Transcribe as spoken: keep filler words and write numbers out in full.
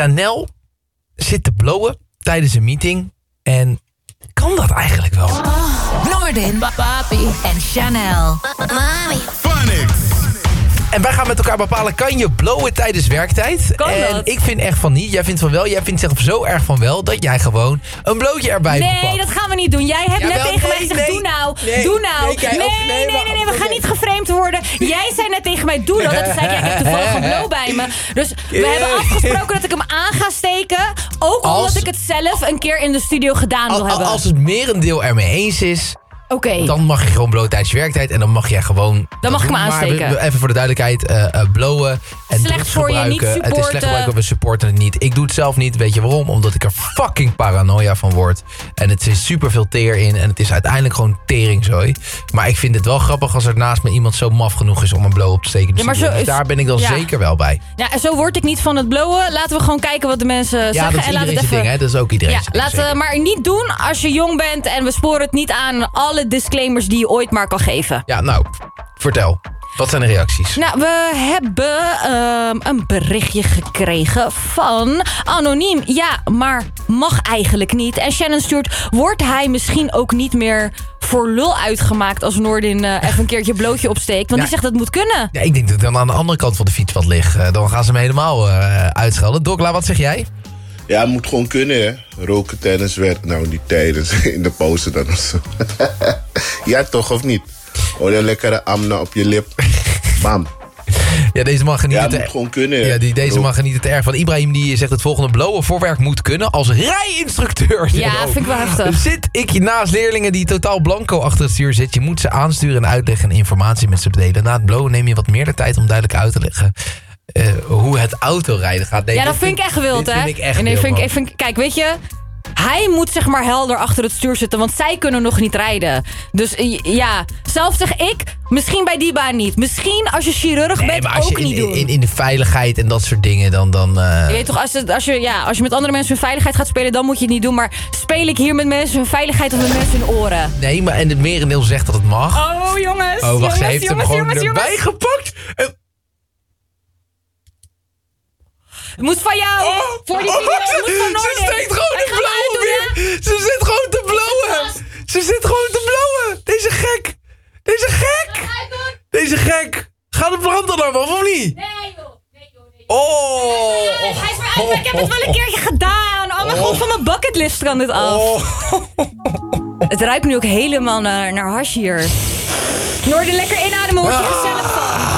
Chanel zit te blowen tijdens een meeting. En kan dat eigenlijk wel? Oh, Noordin, Papi en Chanel. Mami. Phonics. En wij gaan met elkaar bepalen, kan je blowen tijdens werktijd? Kan en dat? ik vind echt van niet. Jij vindt van wel. Jij vindt zelf zo erg van wel dat jij gewoon een blootje erbij Nee, verpakt. dat gaan we niet doen. Jij hebt Jawel, net tegen nee, mij gezegd, nee, doe nou, nee, doe nou. nee, Nee, kijk, nee, ook- nee, nee, nee, wacht, nee, we oké. gaan niet geframed worden. Jij zei net tegen mij, doe dat. Toen zei ik, ja, ik heb toevallig een blow bij me. Dus we hebben afgesproken dat ik hem aan ga steken. Ook Als- omdat ik het zelf een keer in de studio gedaan wil Al- al- hebben. Als het merendeel ermee eens is, Oké. dan mag je gewoon blowen tijdens je werktijd. En dan mag jij gewoon... Dan mag ik doen. hem Maar aansteken. we- we- even voor de duidelijkheid, eh eh, blowen en Slecht drugs voor je, niet gebruiken. Het is slecht supporten. gebruiken, we supporten het niet. Ik doe het zelf niet, weet je waarom? Omdat ik er fucking paranoia van word. En het is super veel teer in. En het is uiteindelijk gewoon teringzooi. Maar ik vind het wel grappig als er naast me iemand zo maf genoeg is om een blow op te steken. Ja, maar Dus zo is- daar ben ik dan ja. zeker wel bij. Ja, en zo word ik niet van het blowen. Laten we gewoon kijken wat de mensen Ja, zeggen. dat is en laten iedereen we zijn het even... ding, hè? Dat is ook iedereen Ja, zijn ding, laten we zeker. maar niet doen als je jong bent en we sporen het niet aan alle disclaimers die je ooit maar kan geven. Ja, nou, vertel. Wat zijn de reacties? Nou, we hebben ehm, een berichtje gekregen van Anoniem. Ja, maar mag eigenlijk niet. En Shannon stuurt, wordt hij misschien ook niet meer voor lul uitgemaakt als Noordin eh, even een keertje blootje opsteekt? Want Ja. die zegt dat moet kunnen. Ja, ik denk dat ik dan aan de andere kant van de fietspad lig. Eh, Dan gaan ze me helemaal eh, uitschelden. Dokla, wat zeg jij? Ja, het moet gewoon kunnen, hè. Roken tijdens werk. Nou, niet tijdens. In de pauze dan of zo. Ja, toch, of niet? Oh, een lekkere amna op je lip. Bam. Ja, deze man Ja, geniet het het moet er, gewoon kunnen, hè. ja, die, deze Roken. man geniet het erg van. Ibrahim die zegt het volgende: blowen voor werk moet kunnen als rijinstructeur. Ja, vind ik wel heftig. Zit ik naast leerlingen die totaal blanco achter het stuur zit. Je moet ze aansturen en uitleggen en informatie met ze delen. Na het blowen neem je wat meer de tijd om duidelijk uit te leggen eh, hoe het autorijden gaat. Nee, Ja, dat dit vind ik echt wild, dit hè? vind ik echt nee, wild, vind ik, man. ik vind, kijk, weet je, hij moet zeg maar helder achter het stuur zitten, want zij kunnen nog niet rijden. Dus eh, ja, zelf zeg ik, misschien bij die baan niet. Misschien als je chirurg Nee, bent maar als ook je niet in, doen. in, in de veiligheid en dat soort dingen, dan... dan eh, Je weet toch, als, het, als, je, ja, als je met andere mensen hun veiligheid gaat spelen, dan moet je het niet doen. Maar speel ik hier met mensen hun veiligheid of met mensen hun oren? Nee, maar en het merendeel zegt dat het mag. Oh, jongens. Oh, wacht, jongens, ze heeft jongens, hem gewoon jongens, erbij jongens. gepakt. Eh, Het moet van jou. voor die video. Het moet van ze Noordin. steekt gewoon Ik te ga hem blowen uitdoen, weer. ja? Ze zit gewoon te blowen. Ze zit gewoon te blowen. Deze gek. Deze gek. Deze gek. Gaat de brand dan af, of niet? Nee, joh. Nee, joh. Nee. Oh. Hij is weer uit. Ik heb het wel een keertje gedaan. Oh mijn god, van mijn bucketlist kan dit af. Oh. Het ruikt nu ook helemaal naar, naar hash hier. Noordin, lekker inademen, word je gezellig van.